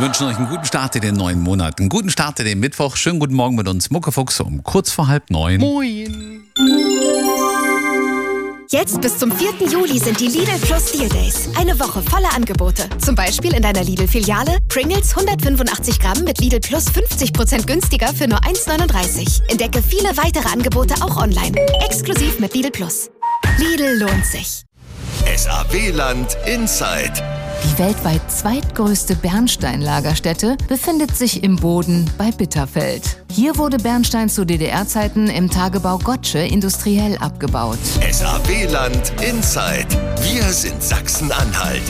wünschen euch einen guten Start in den neuen Monat. Einen guten Start in den Mittwoch. Schönen guten Morgen mit uns, Muckefuchs, um kurz vor 8:30. Moin. Jetzt bis zum 4. Juli sind die Lidl Plus Deal Days. Eine Woche voller Angebote. Zum Beispiel in deiner Lidl-Filiale Pringles 185 Gramm mit Lidl Plus 50% günstiger für nur 1,39. Entdecke viele weitere Angebote auch online. Exklusiv mit Lidl Plus. Lidl lohnt sich. SAW-Land Inside. Die weltweit zweitgrößte Bernsteinlagerstätte befindet sich im Boden bei Bitterfeld. Hier wurde Bernstein zu DDR-Zeiten im Tagebau Gotsche industriell abgebaut. SAW-Land Inside. Wir sind Sachsen-Anhalt.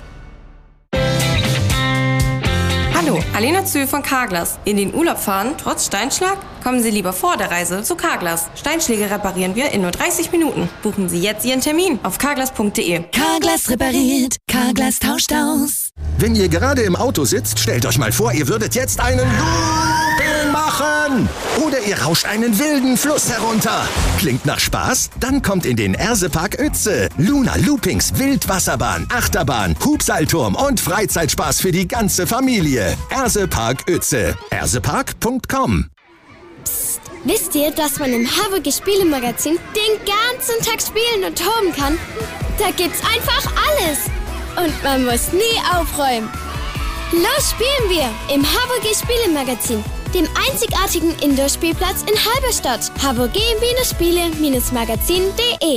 Hallo, Alena Zühl von Carglass. In den Urlaub fahren, trotz Steinschlag? Kommen Sie lieber vor der Reise zu Carglass. Steinschläge reparieren wir in nur 30 Minuten. Buchen Sie jetzt Ihren Termin auf carglass.de. Carglass repariert, Carglass tauscht aus. Wenn ihr gerade im Auto sitzt, stellt euch mal vor, ihr würdet jetzt einen Looping machen. Oder ihr rauscht einen wilden Fluss herunter. Klingt nach Spaß? Dann kommt in den Ersepark Uetze. Luna Loopings, Wildwasserbahn, Achterbahn, Hubseilturm und Freizeitspaß für die ganze Familie. Ersepark Uetze. ersepark.com. Wisst ihr, dass man im Harburger Spielemagazin den ganzen Tag spielen und toben kann? Da gibt's einfach alles. Und man muss nie aufräumen. Los spielen wir im Harburger Spielemagazin, dem einzigartigen Indoor-Spielplatz in Halberstadt. harburger-spiele-magazin.de.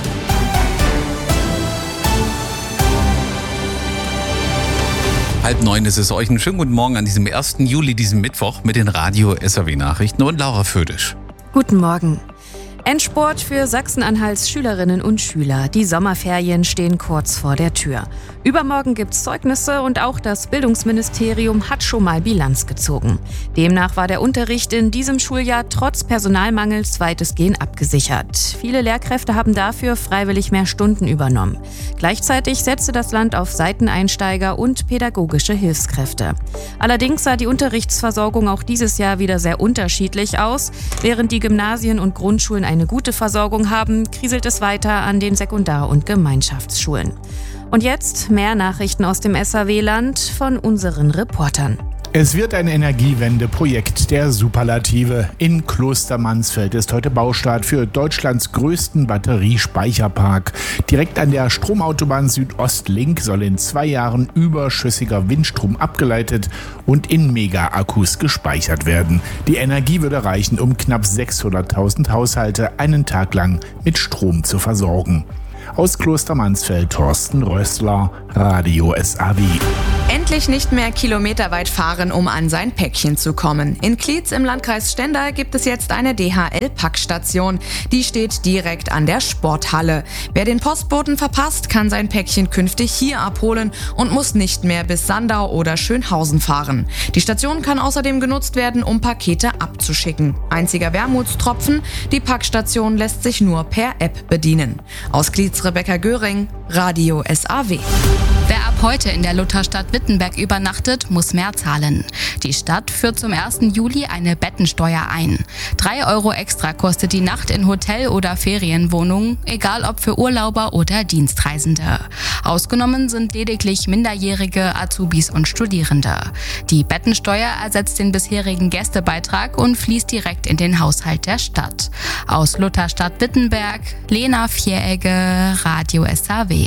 8:30 ist es. Euch einen schönen guten Morgen an diesem 1. Juli, diesem Mittwoch, mit den Radio-SAW-Nachrichten und Laura Födisch. Guten Morgen. Endspurt für Sachsen-Anhalts Schülerinnen und Schüler. Die Sommerferien stehen kurz vor der Tür. Übermorgen gibt's Zeugnisse und auch das Bildungsministerium hat schon mal Bilanz gezogen. Demnach war der Unterricht in diesem Schuljahr trotz Personalmangels weitestgehend abgesichert. Viele Lehrkräfte haben dafür freiwillig mehr Stunden übernommen. Gleichzeitig setzte das Land auf Seiteneinsteiger und pädagogische Hilfskräfte. Allerdings sah die Unterrichtsversorgung auch dieses Jahr wieder sehr unterschiedlich aus. Während die Gymnasien und Grundschulen eine gute Versorgung haben, kriselt es weiter an den Sekundar- und Gemeinschaftsschulen. Und jetzt mehr Nachrichten aus dem SAW-Land von unseren Reportern. Es wird ein Energiewende-Projekt der Superlative. In Klostermansfeld ist heute Baustart für Deutschlands größten Batteriespeicherpark. Direkt an der Stromautobahn Südostlink soll in 2 Jahren überschüssiger Windstrom abgeleitet und in Mega-Akkus gespeichert werden. Die Energie würde reichen, um knapp 600.000 Haushalte einen Tag lang mit Strom zu versorgen. Aus Klostermansfeld, Thorsten Rössler, Radio SAW. Endlich nicht mehr kilometerweit fahren, um an sein Päckchen zu kommen. In Klietz im Landkreis Stendal gibt es jetzt eine DHL-Packstation. Die steht direkt an der Sporthalle. Wer den Postboten verpasst, kann sein Päckchen künftig hier abholen und muss nicht mehr bis Sandau oder Schönhausen fahren. Die Station kann außerdem genutzt werden, um Pakete abzuschicken. Einziger Wermutstropfen, die Packstation lässt sich nur per App bedienen. Aus Klietz Rebecca Göring, Radio SAW. Wer ab heute in der Lutherstadt Wittenberg übernachtet, muss mehr zahlen. Die Stadt führt zum 1. Juli eine Bettensteuer ein. 3 € extra kostet die Nacht in Hotel- oder Ferienwohnungen, egal ob für Urlauber oder Dienstreisende. Ausgenommen sind lediglich Minderjährige, Azubis und Studierende. Die Bettensteuer ersetzt den bisherigen Gästebeitrag und fließt direkt in den Haushalt der Stadt. Aus Lutherstadt Wittenberg, Lena Vieregge, Radio SAW.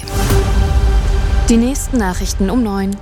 Die nächsten Nachrichten um 9.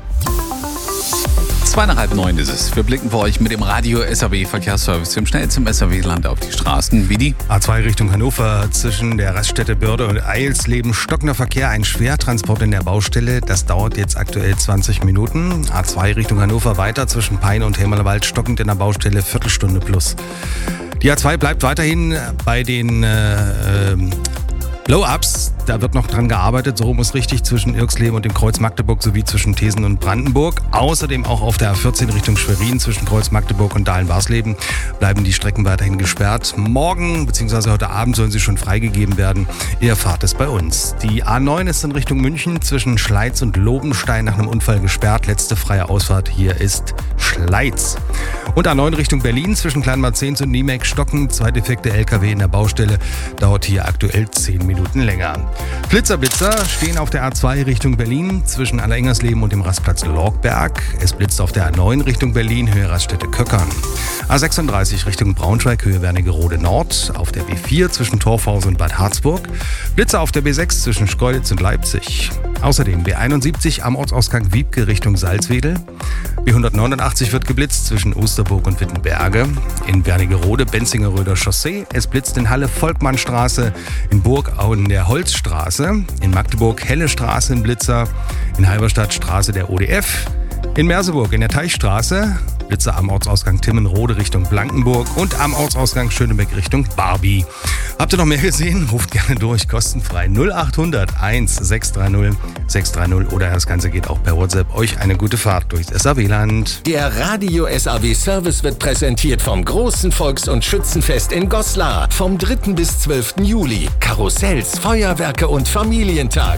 8:30 ist es. Wir blicken für euch mit dem Radio-SAW-Verkehrsservice im schnellsten SAW-Land auf die Straßen. Wie die A2 Richtung Hannover zwischen der Raststätte Börde und Eilsleben stockender Verkehr, ein Schwertransport in der Baustelle. Das dauert jetzt aktuell 20 Minuten. A2 Richtung Hannover weiter zwischen Peine und Hämerlewald stockend in der Baustelle, Viertelstunde plus. Die A2 bleibt weiterhin bei den Blow-Ups, da wird noch dran gearbeitet, so rum ist richtig, zwischen Irxleben und dem Kreuz Magdeburg sowie zwischen Thesen und Brandenburg. Außerdem auch auf der A14 Richtung Schwerin zwischen Kreuz Magdeburg und Dahlen-Warsleben bleiben die Strecken weiterhin gesperrt. Morgen bzw. heute Abend sollen sie schon freigegeben werden. Ihr erfahrt es bei uns. Die A9 ist in Richtung München zwischen Schleiz und Lobenstein nach einem Unfall gesperrt. Letzte freie Ausfahrt hier ist Schleiz. Und A9 Richtung Berlin zwischen Kleinmarzens und Niemek stocken. 2 defekte LKW in der Baustelle, dauert hier aktuell 10 Minuten länger. Blitzer stehen auf der A2 Richtung Berlin zwischen Allerengersleben und dem Rastplatz Lorgberg. Es blitzt auf der A9 Richtung Berlin, Höhe Raststätte Köckern. A36 Richtung Braunschweig, Höhe Wernigerode Nord. Auf der B4 zwischen Torfhausen und Bad Harzburg. Blitzer auf der B6 zwischen Schkeuditz und Leipzig. Außerdem B71 am Ortsausgang Wiebke Richtung Salzwedel. B189 wird geblitzt zwischen Osterburg und Wittenberge. In Wernigerode Benzingerröder Chaussee. Es blitzt in Halle Volkmannstraße, in Burgau in der Holzstraße. In Magdeburg Helle Straße in Blitzer. In Halberstadt Straße der ODF. In Merseburg in der Teichstraße. Blitzer am Ortsausgang Timmenrode Richtung Blankenburg und am Ortsausgang Schönebeck Richtung Barbie. Habt ihr noch mehr gesehen? Ruft gerne durch, kostenfrei 0800 1630 630 oder das Ganze geht auch per WhatsApp. Euch eine gute Fahrt durchs SAW-Land. Der Radio SAW-Service wird präsentiert vom großen Volks- und Schützenfest in Goslar vom 3. bis 12. Juli. Karussells, Feuerwerke und Familientag.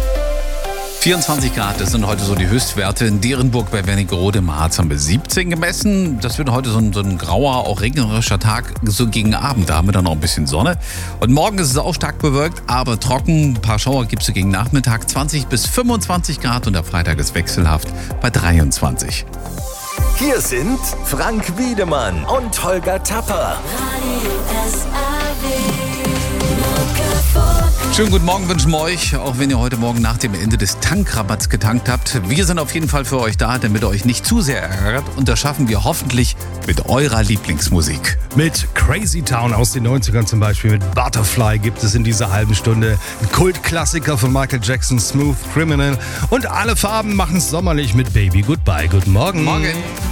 24 Grad, das sind heute so die Höchstwerte. In Derenburg bei Wernigerode im Harz haben wir 17 gemessen. Das wird heute so ein grauer, auch regnerischer Tag, so gegen Abend. Da haben wir dann noch ein bisschen Sonne. Und morgen ist es auch stark bewölkt, aber trocken. Ein paar Schauer gibt es so gegen Nachmittag. 20 bis 25 Grad und der Freitag ist wechselhaft bei 23. Hier sind Frank Wiedemann und Holger Tapper. Schönen guten Morgen wünschen wir euch, auch wenn ihr heute Morgen nach dem Ende des Tankrabatts getankt habt. Wir sind auf jeden Fall für euch da, damit ihr euch nicht zu sehr ärgert. Und das schaffen wir hoffentlich mit eurer Lieblingsmusik. Mit Crazy Town aus den 90ern zum Beispiel, mit Butterfly gibt es in dieser halben Stunde einen Kultklassiker von Michael Jackson, Smooth Criminal. Und alle Farben machen es sommerlich mit Baby Goodbye. Guten Morgen. Morgen.